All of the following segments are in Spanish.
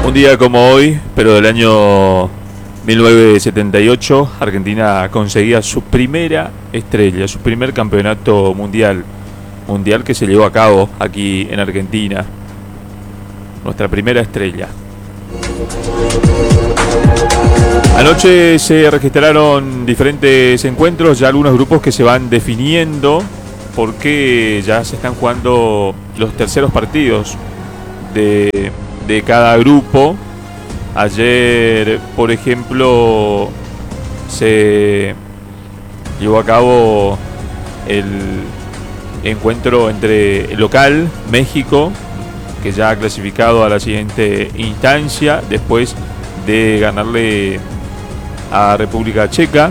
Un día como hoy, pero del año 1978, Argentina conseguía su primera estrella, su primer campeonato mundial que se llevó a cabo aquí en Argentina. Nuestra primera estrella. Anoche se registraron diferentes encuentros, ya algunos grupos que se van definiendo, porque ya se están jugando los terceros partidos de cada grupo. Ayer, por ejemplo, se llevó a cabo el encuentro entre el local, México, que ya ha clasificado a la siguiente instancia después de ganarle a República Checa,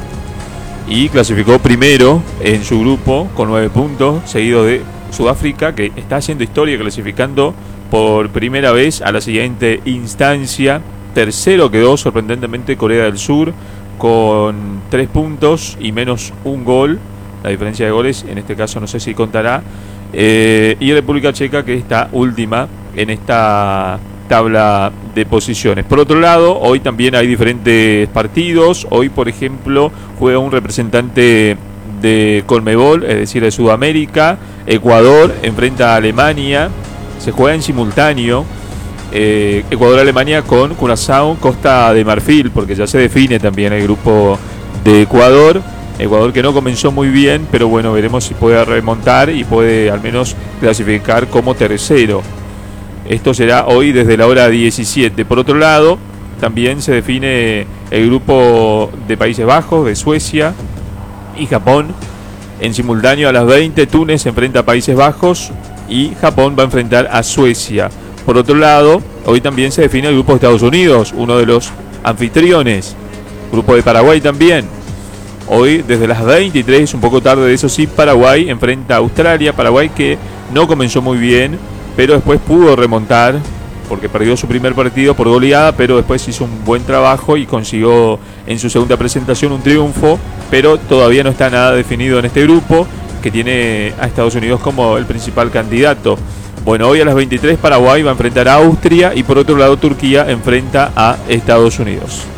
y clasificó primero en su grupo con 9 puntos, seguido de Sudáfrica, que está haciendo historia clasificando por primera vez a la siguiente instancia. Tercero quedó sorprendentemente Corea del Sur con 3 puntos y menos un gol. La diferencia de goles en este caso no sé si contará. Y República Checa, que está última en esta tabla de posiciones. Por otro lado, hoy también hay diferentes partidos. Hoy, por ejemplo, juega un representante de Conmebol, es decir, de Sudamérica. Ecuador enfrenta a Alemania. Se juega en simultáneo Ecuador-Alemania con Curazao, Costa de Marfil, porque ya se define también el grupo de Ecuador. Ecuador que no comenzó muy bien, pero bueno, veremos si puede remontar y puede al menos clasificar como tercero. Esto será hoy desde la hora 17. Por otro lado, también se define el grupo de Países Bajos, de Suecia y Japón. En simultáneo a las 20, Túnez se enfrenta a Países Bajos y Japón va a enfrentar a Suecia. Por otro lado, hoy también se define el grupo de Estados Unidos, uno de los anfitriones. Grupo de Paraguay también. Hoy desde las 23, un poco tarde de eso sí, Paraguay enfrenta a Australia. Paraguay que no comenzó muy bien, pero después pudo remontar, porque perdió su primer partido por goleada, pero después hizo un buen trabajo y consiguió en su segunda presentación un triunfo, pero todavía no está nada definido en este grupo, que tiene a Estados Unidos como el principal candidato. Bueno, hoy a las 23 Paraguay va a enfrentar a Austria y por otro lado Turquía enfrenta a Estados Unidos.